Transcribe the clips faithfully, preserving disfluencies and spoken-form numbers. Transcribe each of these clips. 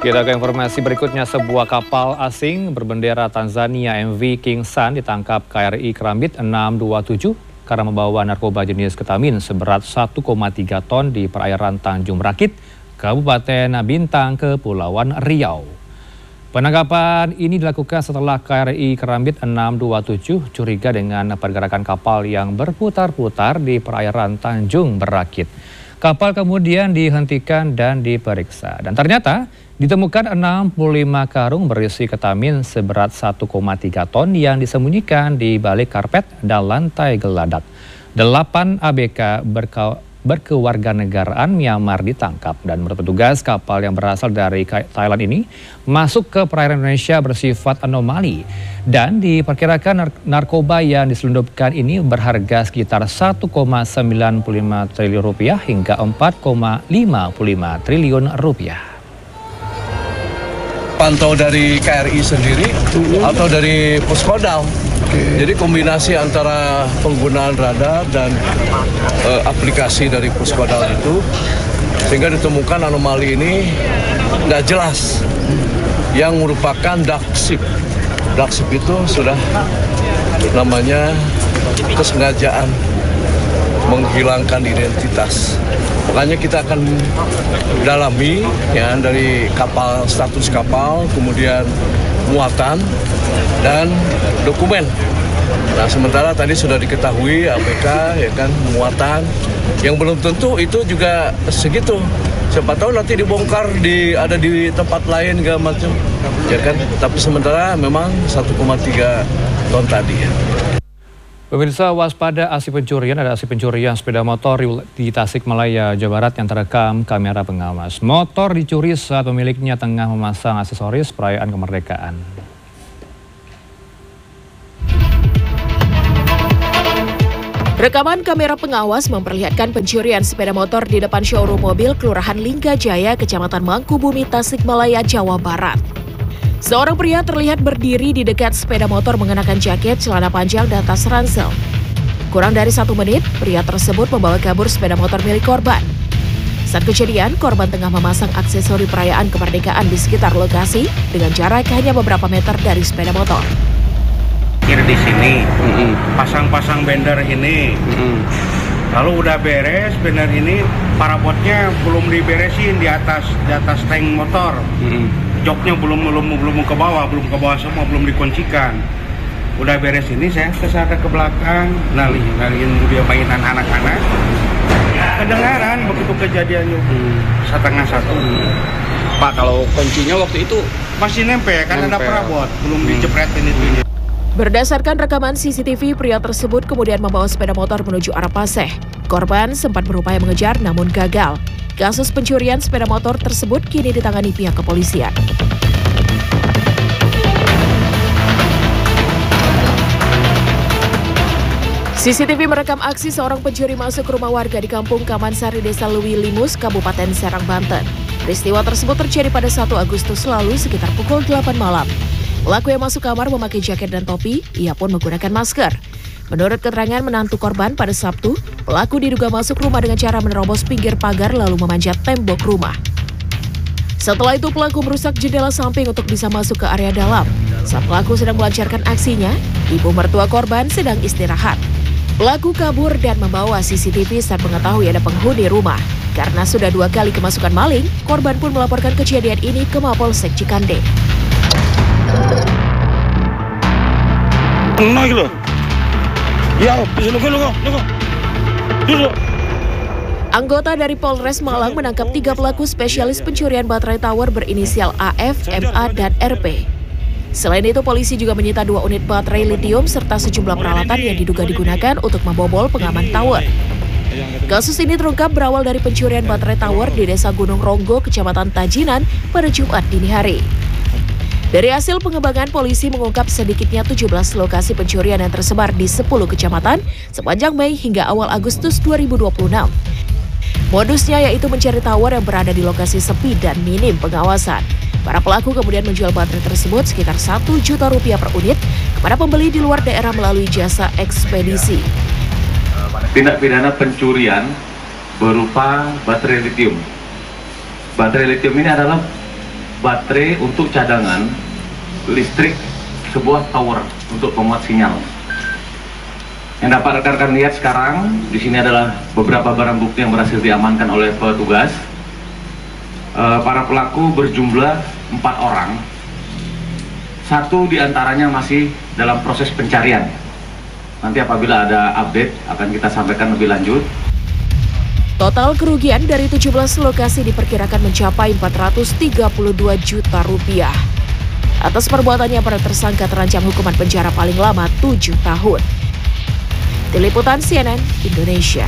Kita ke informasi berikutnya, sebuah kapal asing berbendera Tanzania M V King Sun ditangkap K R I Kerambit enam dua tujuh karena membawa narkoba jenis ketamin seberat satu koma tiga ton di perairan Tanjung Rakit, Kabupaten Bintang, Kepulauan Riau. Penangkapan ini dilakukan setelah K R I Kerambit enam dua tujuh curiga dengan pergerakan kapal yang berputar-putar di perairan Tanjung Rakit. Kapal kemudian dihentikan dan diperiksa, dan ternyata ditemukan enam puluh lima karung berisi ketamin seberat satu koma tiga ton yang disembunyikan di balik karpet dan lantai geladak. Delapan A B K berka berkewarganegaraan Myanmar ditangkap, dan menurut petugas kapal yang berasal dari Thailand ini masuk ke perairan Indonesia bersifat anomali, dan diperkirakan narkoba yang diselundupkan ini berharga sekitar satu koma sembilan lima triliun rupiah hingga empat koma lima lima triliun rupiah. Pantau dari K R I sendiri atau dari Puskodam. Jadi kombinasi antara penggunaan radar dan uh, aplikasi dari Puskodam itu sehingga ditemukan anomali ini nggak jelas yang merupakan dark ship. Dark ship itu sudah namanya kesengajaan menghilangkan identitas. Makanya kita akan dalami ya dari kapal, status kapal, kemudian muatan dan dokumen. Nah, sementara tadi sudah diketahui A B K ya kan muatan yang belum tentu itu juga segitu. Siapa tahu nanti dibongkar di ada di tempat lain segala macam. Ya kan, tapi sementara memang satu koma tiga ton tadi ya. Pemirsa, waspada aksi pencurian. Ada aksi pencurian sepeda motor di Tasikmalaya, Jawa Barat yang terekam kamera pengawas. Motor dicuri saat pemiliknya tengah memasang aksesoris perayaan kemerdekaan. Rekaman kamera pengawas memperlihatkan pencurian sepeda motor di depan showroom mobil Kelurahan Lingkajaya, Kecamatan Mangkubumi, Tasikmalaya, Jawa Barat. Seorang pria terlihat berdiri di dekat sepeda motor mengenakan jaket, celana panjang, dan tas ransel. Kurang dari satu menit, pria tersebut membawa kabur sepeda motor milik korban. Saat kejadian, korban tengah memasang aksesori perayaan kemerdekaan di sekitar lokasi dengan jarak hanya beberapa meter dari sepeda motor. Di sini, pasang-pasang banner ini. Mm-hmm. Lalu udah beres banner ini, parabotnya belum diberesin di atas di atas tank motor. Mm-hmm. Joknya belum belum belum ke bawah, belum ke bawah semua, belum dikuncikan. Udah beres ini, saya kesana ke belakang, nalih nalihin dia mainan anak-anak. Kedengaran begitu kejadiannya hmm. setengah satu. Hmm. Pak, kalau kuncinya waktu itu masih nempel kan nempel. Ada perabot, belum hmm. dicepretin itu. Berdasarkan rekaman C C T V, pria tersebut kemudian membawa sepeda motor menuju arah Paseh. Korban sempat berupaya mengejar namun gagal. Kasus pencurian sepeda motor tersebut kini ditangani pihak kepolisian. C C T V merekam aksi seorang pencuri masuk rumah warga di Kampung Kamansari, Desa Lewi Limus, Kabupaten Serang, Banten. Peristiwa tersebut terjadi pada satu Agustus lalu sekitar pukul delapan malam. Pelaku yang masuk kamar memakai jaket dan topi, ia pun menggunakan masker. Menurut keterangan menantu korban pada Sabtu, pelaku diduga masuk rumah dengan cara menerobos pinggir pagar lalu memanjat tembok rumah. Setelah itu pelaku merusak jendela samping untuk bisa masuk ke area dalam. Saat pelaku sedang melancarkan aksinya, ibu mertua korban sedang istirahat. Pelaku kabur dan membawa C C T V saat mengetahui ada penghuni rumah. Karena sudah dua kali kemasukan maling, korban pun melaporkan kejadian ini ke Mapolsek Cikande. Naik lo. Ya, bisa lo lo lo. Dulu. Anggota dari Polres Malang menangkap tiga pelaku spesialis pencurian baterai tower berinisial A F, M A, dan R P. Selain itu, polisi juga menyita dua unit baterai litium serta sejumlah peralatan yang diduga digunakan untuk membobol pengaman tower. Kasus ini terungkap berawal dari pencurian baterai tower di Desa Gunung Ronggo, Kecamatan Tajinan pada Jumat dini hari. Dari hasil pengembangan, polisi mengungkap sedikitnya tujuh belas lokasi pencurian yang tersebar di sepuluh kecamatan sepanjang Mei hingga awal Agustus dua ribu dua puluh enam. Modusnya yaitu mencari tower yang berada di lokasi sepi dan minim pengawasan. Para pelaku kemudian menjual baterai tersebut sekitar satu juta rupiah per unit kepada pembeli di luar daerah melalui jasa ekspedisi. Tindak pidana pencurian berupa baterai litium. Baterai litium ini adalah baterai untuk cadangan listrik sebuah tower untuk pemuat sinyal. Yang dapat rekan-rekan lihat sekarang, di sini adalah beberapa barang bukti yang berhasil diamankan oleh petugas. E, para pelaku berjumlah empat orang. Satu diantaranya masih dalam proses pencarian. Nanti apabila ada update akan kita sampaikan lebih lanjut. Total kerugian dari tujuh belas lokasi diperkirakan mencapai empat ratus tiga puluh dua juta rupiah. Atas perbuatannya, para tersangka terancam hukuman penjara paling lama tujuh tahun. Tim Liputan C N N Indonesia.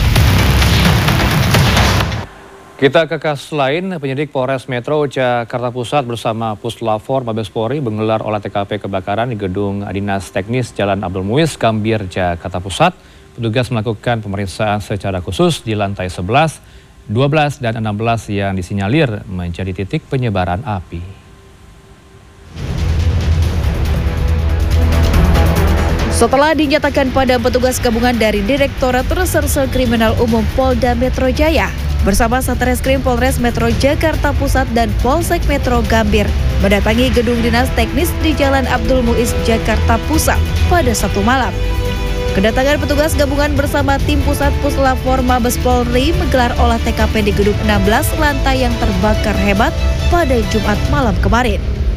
Kita ke kasus lain, penyidik Polres Metro Jakarta Pusat bersama Puslapfor Mabes Polri menggelar olah T K P kebakaran di gedung Dinas Teknis Jalan Abdul Muiz, Gambir, Jakarta Pusat. Petugas melakukan pemeriksaan secara khusus di lantai sebelas, dua belas, dan enam belas yang disinyalir menjadi titik penyebaran api. Setelah dinyatakan pada petugas gabungan dari Direktorat Reserse Kriminal Umum Polda Metro Jaya bersama Satreskrim Polres Metro Jakarta Pusat dan Polsek Metro Gambir mendatangi gedung dinas teknis di Jalan Abdul Muiz, Jakarta Pusat pada Sabtu malam. Kedatangan petugas gabungan bersama tim pusat Puslapfor Mabes Polri menggelar olah T K P di gedung enam belas lantai yang terbakar hebat pada Jumat malam kemarin.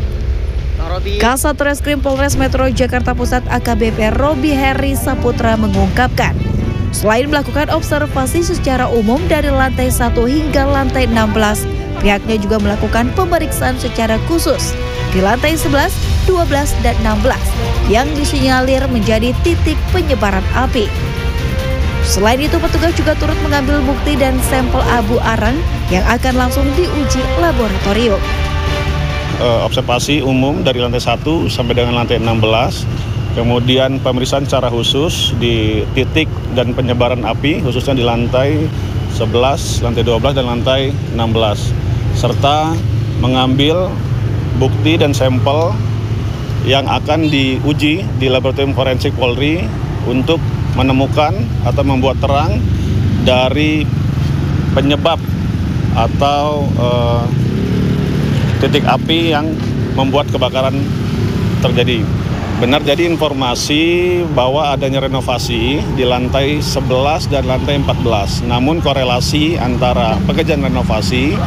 Kasat Reskrim Polres Metro Jakarta Pusat A K B P Robi Heri Saputra mengungkapkan, selain melakukan observasi secara umum dari lantai satu hingga lantai enam belas, pihaknya juga melakukan pemeriksaan secara khusus di lantai sebelas, dua belas, dan enam belas yang disinyalir menjadi titik penyebaran api. Selain itu, petugas juga turut mengambil bukti dan sampel abu arang yang akan langsung diuji laboratorium. Observasi umum dari lantai satu sampai dengan lantai enam belas, kemudian pemeriksaan secara khusus di titik dan penyebaran api khususnya di lantai sebelas, lantai dua belas, dan lantai enam belas, serta mengambil bukti dan sampel yang akan diuji di Laboratorium Forensik Polri untuk menemukan atau membuat terang dari penyebab atau uh, titik api yang membuat kebakaran terjadi. Benar, jadi informasi bahwa adanya renovasi di lantai sebelas dan lantai empat belas. Namun korelasi antara pekerjaan renovasi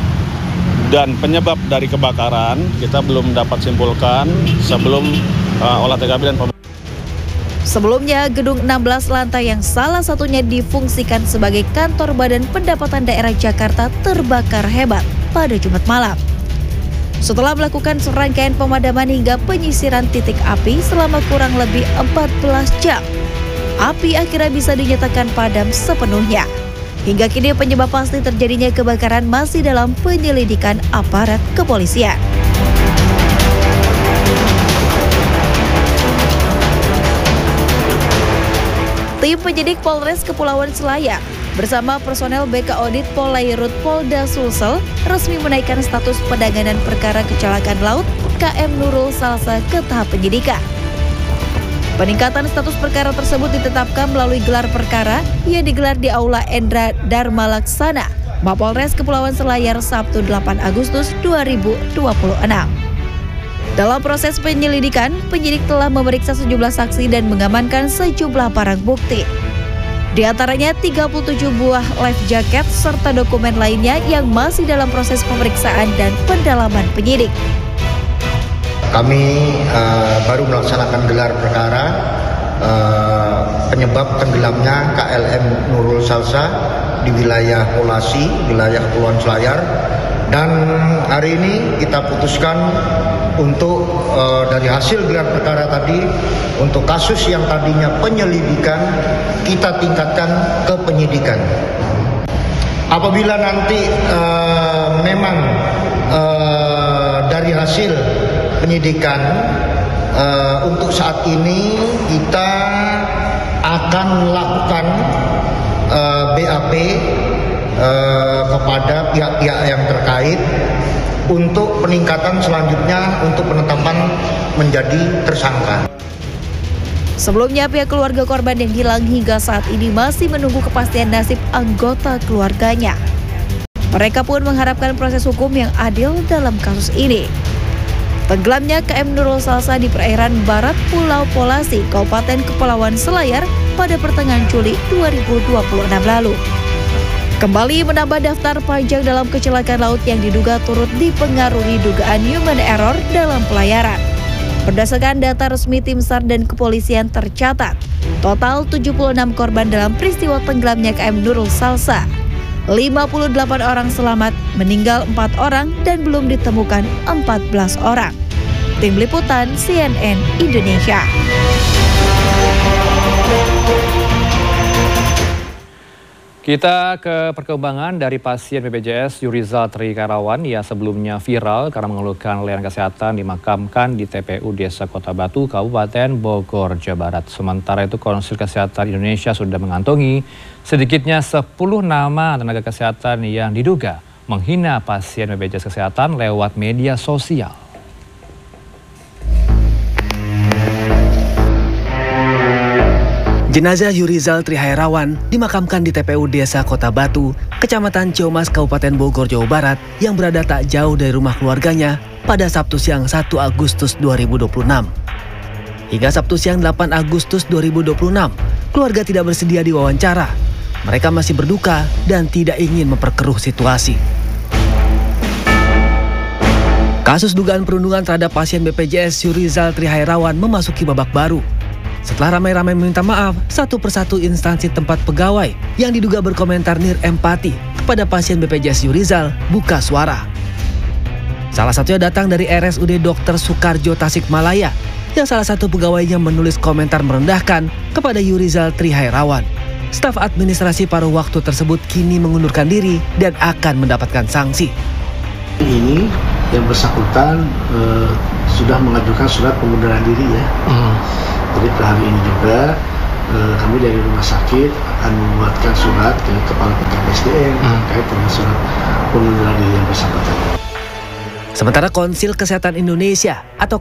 dan penyebab dari kebakaran kita belum dapat simpulkan sebelum uh, olah T K P dan pem- Sebelumnya, gedung enam belas lantai yang salah satunya difungsikan sebagai kantor Badan Pendapatan Daerah Jakarta terbakar hebat pada Jumat malam. Setelah melakukan serangkaian pemadaman hingga penyisiran titik api selama kurang lebih empat belas jam, api akhirnya bisa dinyatakan padam sepenuhnya. Hingga kini penyebab pasti terjadinya kebakaran masih dalam penyelidikan aparat kepolisian. Tim penyidik Polres Kepulauan Selayar bersama personel B K Audit Polairut Polda Sulsel resmi menaikkan status penanganan perkara kecelakaan laut K M Nurul Salsa ke tahap penyidikan. Peningkatan status perkara tersebut ditetapkan melalui gelar perkara yang digelar di Aula Endra Dharma Laksana, Mapolres Kepulauan Selayar Sabtu delapan Agustus dua ribu dua puluh enam. Dalam proses penyelidikan, penyidik telah memeriksa sejumlah saksi dan mengamankan sejumlah barang bukti. Di antaranya tiga puluh tujuh buah life jacket serta dokumen lainnya yang masih dalam proses pemeriksaan dan pendalaman penyidik. Kami uh, baru melaksanakan gelar perkara uh, penyebab tenggelamnya K L M Nurul Salsa di wilayah Polasi, wilayah Kepulauan Selayar. Dan hari ini kita putuskan untuk uh, dari hasil gelar perkara tadi, untuk kasus yang tadinya penyelidikan kita tingkatkan ke penyidikan. Apabila nanti uh, memang uh, dari hasil penyidikan uh, untuk saat ini kita akan melakukan uh, B A P uh, kepada pihak-pihak yang terkait untuk peningkatan selanjutnya untuk penetapan menjadi tersangka. Sebelumnya, pihak keluarga korban yang hilang hingga saat ini masih menunggu kepastian nasib anggota keluarganya. Mereka pun mengharapkan proses hukum yang adil dalam kasus ini. Tenggelamnya K M Nurul Salsa di perairan barat Pulau Polasi, Kabupaten Kepulauan Selayar pada pertengahan Juli dua ribu dua puluh enam lalu. Kembali menambah daftar panjang dalam kecelakaan laut yang diduga turut dipengaruhi dugaan human error dalam pelayaran. Berdasarkan data resmi tim SAR dan kepolisian tercatat, total tujuh puluh enam korban dalam peristiwa tenggelamnya K M Nurul Salsa. lima puluh delapan orang selamat, meninggal empat orang dan belum ditemukan empat belas orang. Tim Liputan C N N Indonesia. Kita ke perkembangan dari pasien B P J S Yurizal Tri Kairawan yang sebelumnya viral karena mengeluhkan layanan kesehatan dimakamkan di T P U Desa Kota Batu, Kabupaten Bogor, Jawa Barat. Sementara itu Konsil Kesehatan Indonesia sudah mengantongi sedikitnya sepuluh nama tenaga kesehatan yang diduga menghina pasien B P J S Kesehatan lewat media sosial. Jenazah Yurizal Tri Kairawan dimakamkan di T P U Desa Kota Batu, Kecamatan Ciamas, Kabupaten Bogor, Jawa Barat yang berada tak jauh dari rumah keluarganya pada Sabtu siang satu Agustus dua ribu dua puluh enam. Hingga Sabtu siang delapan Agustus dua ribu dua puluh enam, keluarga tidak bersedia diwawancara. Mereka masih berduka dan tidak ingin memperkeruh situasi. Kasus dugaan perundungan terhadap pasien B P J S Yurizal Tri Kairawan memasuki babak baru. Setelah ramai-ramai meminta maaf, satu persatu instansi tempat pegawai yang diduga berkomentar nirempati kepada pasien B P J S Yurizal buka suara. Salah satunya datang dari R S U D Dokter Soekarjo Tasikmalaya, yang salah satu pegawainya menulis komentar merendahkan kepada Yurizal Tri Kairawan. Staf administrasi paruh waktu tersebut kini mengundurkan diri dan akan mendapatkan sanksi. Ini yang bersangkutan eh, sudah mengajukan surat pengunduran diri ya. Hmm. Jadi per hari ini juga eh, kami dari rumah sakit akan membuatkan surat ke Kepala Pejabat S D M hmm. terkait dengan surat pengunduran diri yang bersangkutan. Sementara Konsil Kesehatan Indonesia atau